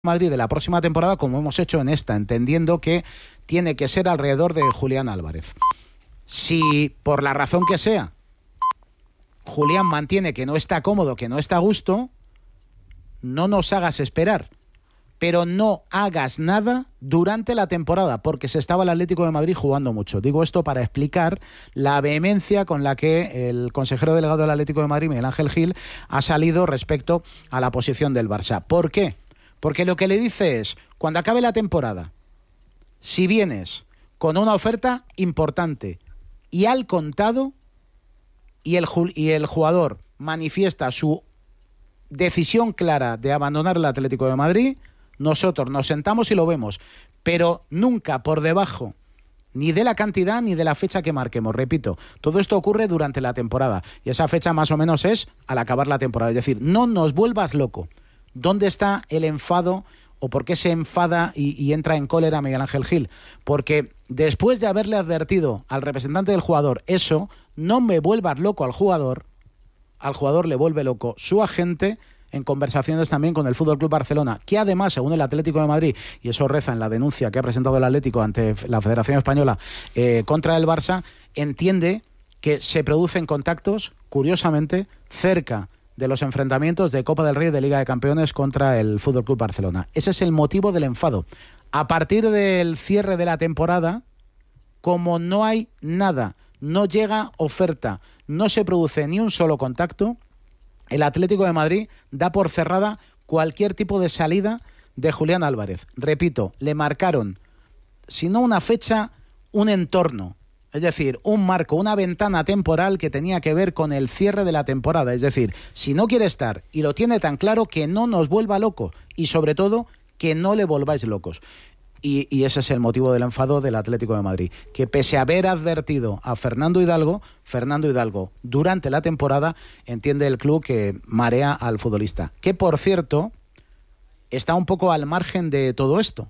Madrid de la próxima temporada como hemos hecho en esta, entendiendo que tiene que ser alrededor de Julián Álvarez. Si por la razón que sea Julián mantiene que no está cómodo, que no está a gusto, no nos hagas esperar, pero no hagas nada durante la temporada, porque se estaba el Atlético de Madrid jugando mucho. Digo esto para explicar la vehemencia con la que el consejero delegado del Atlético de Madrid, Miguel Ángel Gil, ha salido respecto a la posición del Barça. ¿Por qué? Porque lo que le dice es, cuando acabe la temporada, si vienes con una oferta importante y al contado, y el jugador manifiesta su decisión clara de abandonar el Atlético de Madrid, nosotros nos sentamos y lo vemos, pero nunca por debajo ni de la cantidad ni de la fecha que marquemos. Repito, todo esto ocurre durante la temporada y esa fecha más o menos es al acabar la temporada. Es decir, no nos vuelvas loco. ¿Dónde está el enfado o por qué se enfada y entra en cólera Miguel Ángel Gil? Porque después de haberle advertido al representante del jugador eso, no me vuelvas loco al jugador le vuelve loco su agente en conversaciones también con el Fútbol Club Barcelona, que además, según el Atlético de Madrid, y eso reza en la denuncia que ha presentado el Atlético ante la Federación Española contra el Barça, entiende que se producen contactos, curiosamente, cerca de los enfrentamientos de Copa del Rey y de Liga de Campeones contra el Fútbol Club Barcelona. Ese es el motivo del enfado. A partir del cierre de la temporada, como no hay nada, no llega oferta, no se produce ni un solo contacto, el Atlético de Madrid da por cerrada cualquier tipo de salida de Julián Álvarez. Repito, le marcaron, si no una fecha, un entorno. Es decir, un marco, una ventana temporal que tenía que ver con el cierre de la temporada. Es decir, si no quiere estar y lo tiene tan claro, que no nos vuelva locos y sobre todo que no le volváis locos. Y ese es el motivo del enfado del Atlético de Madrid, que pese a haber advertido a Fernando Hidalgo durante la temporada entiende el club que marea al futbolista, que por cierto está un poco al margen de todo esto.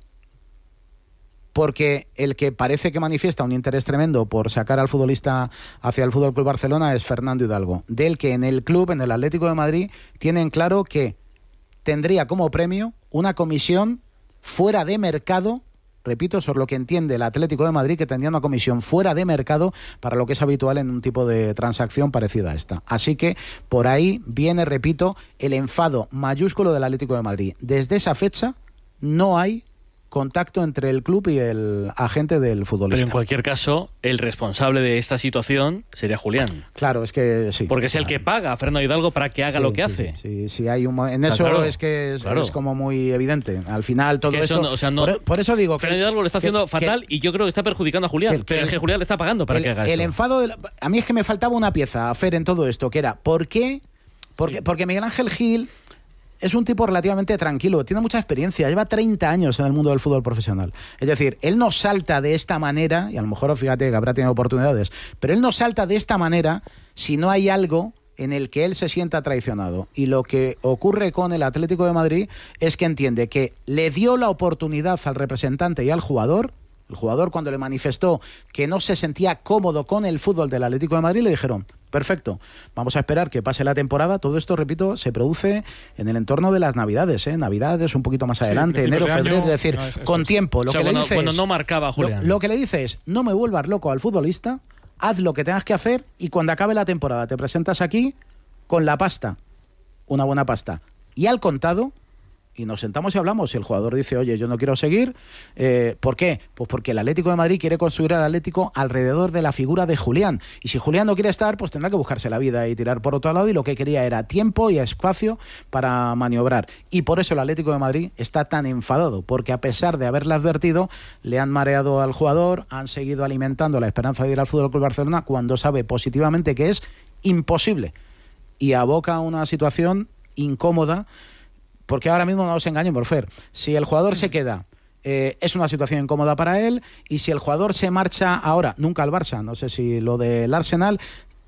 Porque el que parece que manifiesta un interés tremendo por sacar al futbolista hacia el Fútbol Club Barcelona es Fernando Hidalgo, del que en el club, en el Atlético de Madrid, tienen claro que tendría como premio una comisión fuera de mercado. Repito, eso es lo que entiende el Atlético de Madrid, que tendría una comisión fuera de mercado para lo que es habitual en un tipo de transacción parecida a esta. Así que por ahí viene, repito, el enfado mayúsculo del Atlético de Madrid. Desde esa fecha no hay contacto entre el club y el agente del futbolista. Pero en cualquier caso, el responsable de esta situación sería Julián. Claro, es que sí. Porque es el que paga a Fernando Hidalgo para que haga lo que hace. Sí, hay un... En eso claro, es que es como muy evidente. Al final todo esto... por eso digo que... Fernando Hidalgo lo está haciendo fatal y yo creo que está perjudicando a Julián. Pero es que Julián le está pagando para que haga eso. El enfado... A mí es que me faltaba una pieza, Fer, en todo esto, que era ¿por qué? Porque Miguel Ángel Gil es un tipo relativamente tranquilo, tiene mucha experiencia, lleva 30 años en el mundo del fútbol profesional. Es decir, él no salta de esta manera, y a lo mejor fíjate que habrá tenido oportunidades, pero él no salta de esta manera si no hay algo en el que él se sienta traicionado. Y lo que ocurre con el Atlético de Madrid es que entiende que le dio la oportunidad al representante y al jugador. El jugador, cuando le manifestó que no se sentía cómodo con el fútbol del Atlético de Madrid, le dijeron: perfecto, vamos a esperar que pase la temporada. Todo esto, repito, se produce en el entorno de las Navidades, Navidades un poquito más adelante, enero, febrero, es decir, con tiempo. Lo que le dice cuando no marcaba Julián. Lo que le dice es: no me vuelvas loco al futbolista, haz lo que tengas que hacer y cuando acabe la temporada te presentas aquí con la pasta, una buena pasta, y al contado, y nos sentamos y hablamos. Si el jugador dice: oye, yo no quiero seguir, ¿por qué? Pues porque el Atlético de Madrid quiere construir al Atlético alrededor de la figura de Julián, y si Julián no quiere estar, pues tendrá que buscarse la vida y tirar por otro lado, y lo que quería era tiempo y espacio para maniobrar, y por eso el Atlético de Madrid está tan enfadado, porque a pesar de haberle advertido, le han mareado al jugador, han seguido alimentando la esperanza de ir al Fútbol Club Barcelona cuando sabe positivamente que es imposible, y aboca a una situación incómoda. Porque ahora mismo no nos engañemos, Fer. Si el jugador se queda, es una situación incómoda para él. Y si el jugador se marcha ahora, nunca al Barça, no sé si lo del Arsenal,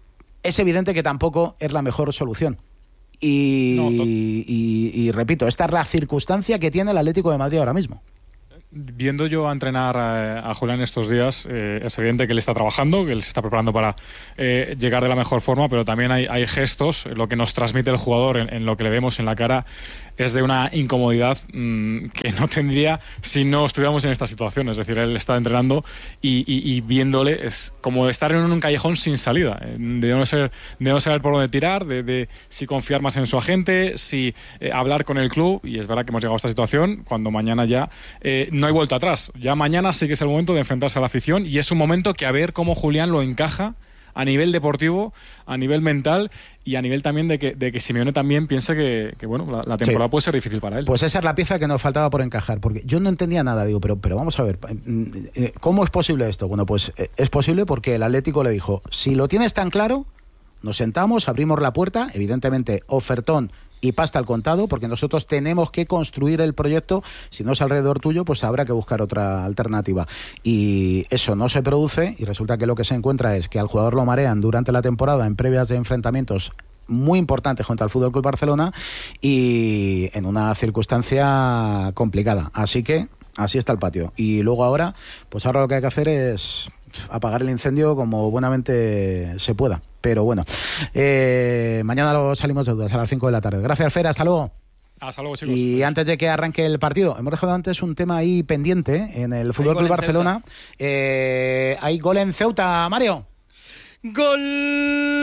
es evidente que tampoco es la mejor solución. Y repito, esta es la circunstancia que tiene el Atlético de Madrid ahora mismo. viendo yo a entrenar a Julián estos días, es evidente que él está trabajando, que él se está preparando para llegar de la mejor forma, pero también hay gestos. Lo que nos transmite el jugador en lo que le vemos en la cara es de una incomodidad que no tendría si no estuviéramos en esta situación. Es decir, él está entrenando y viéndole es como estar en un callejón sin salida, de no saber por dónde tirar, de si confiar más en su agente, si hablar con el club. Y es verdad que hemos llegado a esta situación cuando mañana ya no hay vuelta atrás. Ya mañana sí que es el momento de enfrentarse a la afición, y es un momento que a ver cómo Julián lo encaja a nivel deportivo, a nivel mental y a nivel también de que Simeone también piense que bueno, la temporada puede ser difícil para él. Pues esa es la pieza que nos faltaba por encajar, porque yo no entendía nada, digo, pero vamos a ver, ¿cómo es posible esto? Bueno, pues es posible porque el Atlético le dijo, si lo tienes tan claro, nos sentamos, abrimos la puerta, evidentemente ofertón y pasta al contado, porque nosotros tenemos que construir el proyecto. Si no es alrededor tuyo, pues habrá que buscar otra alternativa. Y eso no se produce, y resulta que lo que se encuentra es que al jugador lo marean durante la temporada en previas de enfrentamientos muy importantes contra el FC Barcelona y en una circunstancia complicada. Así que así está el patio. Y luego ahora lo que hay que hacer es apagar el incendio como buenamente se pueda. Pero bueno, mañana salimos de dudas a las 5 de la tarde. Gracias, Fer, hasta luego. Hasta luego, chicos. Y antes de que arranque el partido, hemos dejado antes un tema ahí pendiente en el FC Barcelona. Hay gol en Ceuta, Mario. ¡Gol!